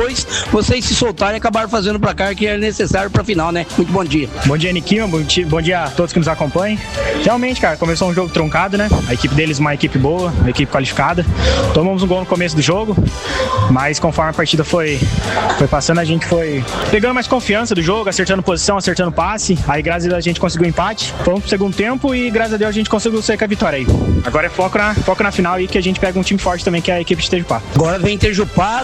depois vocês se soltaram e acabaram fazendo o placar que era necessário para a final, né? Muito bom dia. Bom dia, Niquinho, bom dia a todos que nos acompanham. Realmente, cara, começou um jogo truncado, né? A equipe deles uma equipe boa, uma equipe qualificada. Tomamos um gol no começo do jogo, mas conforme a partida foi passando, a gente foi pegando mais confiança do jogo, acertando posição, acertando passe. Aí, graças a Deus, a gente conseguiu um empate. Fomos pro segundo tempo e, graças a Deus, a gente conseguiu sair com a vitória aí. Agora é foco na final aí, que a gente pega um time forte também, que é a equipe de Tejupá. Agora vem Tejupá,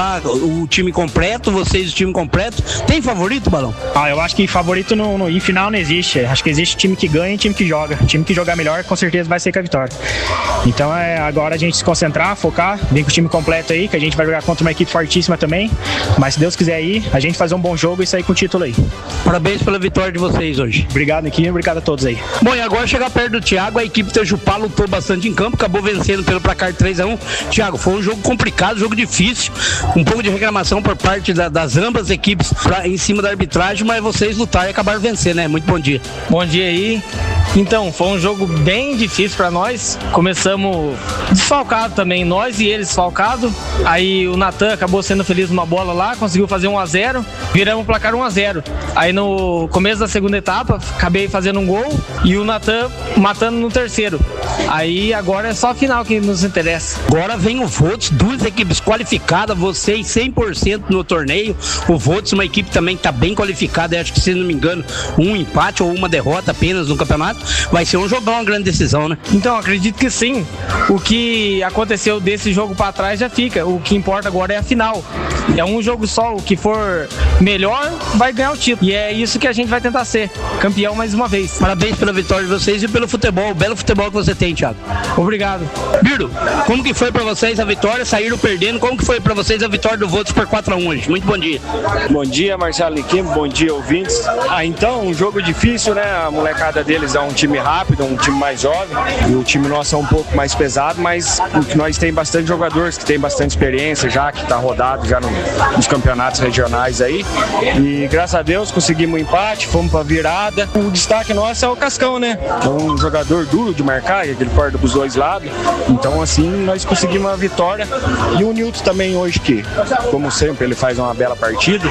o time completo, vocês o time completo. Tem favorito, Balão? Eu acho que favorito em final não existe. Acho que existe time que ganha e time que joga. O time que jogar melhor, com certeza vai ser com a vitória. Então agora a gente se concentrar, focar, vir com o time completo aí, que a gente vai jogar contra uma equipe fortíssima também. Mas se Deus quiser aí, a gente fazer um bom jogo e sair com o título aí. Parabéns pela vitória de vocês hoje. Obrigado, Niquinho, obrigado a todos aí. Bom, e agora chegar perto do Thiago, a equipe Tejupá lutou bastante em campo, acabou vencendo pelo placar 3-1. Thiago, foi um jogo complicado, jogo difícil, um pouco de reclamação por parte das ambas equipes em cima da arbitragem, mas vocês lutaram e acabaram vencendo, né? Muito bom dia. Bom dia aí. Então, foi um jogo bem difícil para nós. Começamos desfalcado também, nós e eles desfalcado. Aí o Natan acabou sendo feliz numa bola lá, conseguiu fazer 1-0, viramos o placar 1-0. Aí no começo da segunda etapa, acabei fazendo um gol e o Natan matando no terceiro. Aí agora é só a final que nos interessa. Agora vem o Volts, duas equipes qualificadas, vocês 100% no torneio. O Volts, uma equipe também que está bem qualificada, acho que, se não me engano, um empate ou uma derrota apenas no campeonato. Vai ser um jogão, uma grande decisão, né? Então, acredito que sim. O que aconteceu desse jogo para trás já fica. O que importa agora é a final. É um jogo só, o que for melhor vai ganhar o título. E é isso que a gente vai tentar ser, campeão mais uma vez. Parabéns pela vitória de vocês e pelo futebol, o belo futebol que você tem, Thiago. Obrigado. Birdo, como que foi pra vocês a vitória? Saíram perdendo, como que foi pra vocês a vitória do Volts por 4-1 hoje? Muito bom dia. Bom dia, Marcelo Niquim, bom dia, ouvintes. Então, um jogo difícil, né? A molecada deles é um time rápido, um time mais jovem, e o time nosso é um pouco mais pesado, mas nós tem bastante jogadores que tem bastante experiência já, que tá rodado já nos campeonatos regionais aí, e graças a Deus conseguimos um empate, fomos pra virada. O destaque nosso é o Cascão, né? É um jogador duro de marcar, que ele corta dos dois lados, então assim nós conseguimos a vitória. E o Nilton também hoje, que como sempre ele faz uma bela partida,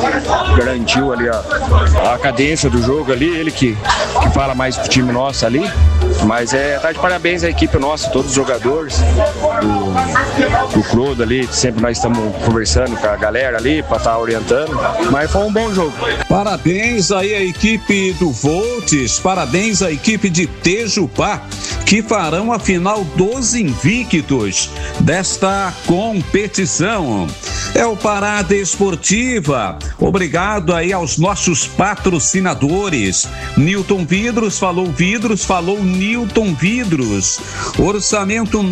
garantiu ali a cadência do jogo ali, ele que fala mais pro time nosso ali, mas tá de parabéns a equipe nossa, todos os jogadores, o Clodo ali, sempre nós estamos conversando com a galera ali para estar orientando, mas foi um bom jogo. Parabéns aí à equipe do Volts, parabéns à equipe de Tejupá, que farão a final dos invictos desta competição. É o Parada Esportiva. Obrigado aí aos nossos patrocinadores. Newton Vidros, falou Newton Vidros. Orçamento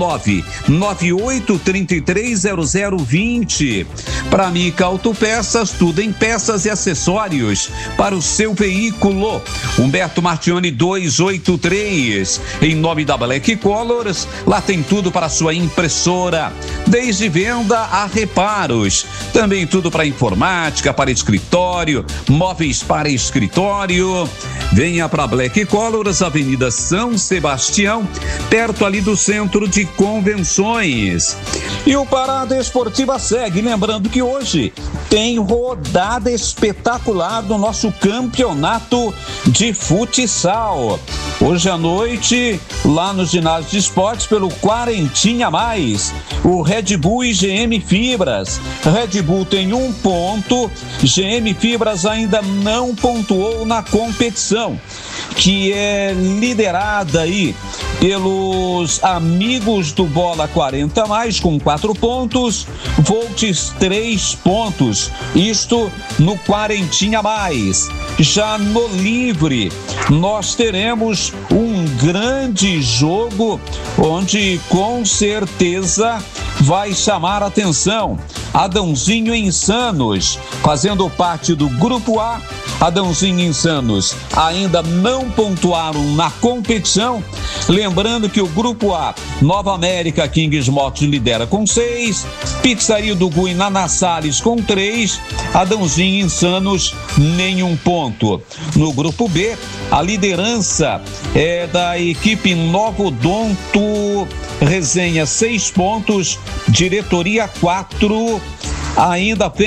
998330020. Para Mica Autopeças, tudo em peças e acessórios para o seu veículo. Humberto Martione 283. Em nome da Black Colors, lá tem tudo para a sua impressora, desde venda a reparos. Também tudo para informática, para escritório, móveis para escritório. Venha para Black Colors, Avenida São Sebastião, perto ali do Centro de Convenções. E o Parada Esportiva segue, lembrando que hoje tem rodada espetacular do nosso campeonato de futsal. Hoje à noite, lá no ginásio de esportes, pelo Quarentinha Mais, o Red Bull e GM Fibras. Red Bull tem 1 ponto, GM Fibras ainda não pontuou na competição, que é liderada aí pelos amigos do Bola 40 Mais, com 4 pontos, Volts 3 pontos, isto no Quarentinha Mais. Já no livre, nós teremos um grande jogo, onde com certeza vai chamar a atenção. Adãozinho Insanos, fazendo parte do Grupo A. Adãozinho Insanos ainda não pontuaram na competição. Lembrando que o Grupo A, Nova América Kings Motos lidera com 6, Pizzaria do Gui Naná Salles com 3, Adãozinho Insanos nenhum ponto. No Grupo B, a liderança é da equipe Novo Odonto Resenha 6 pontos, Diretoria 4, ainda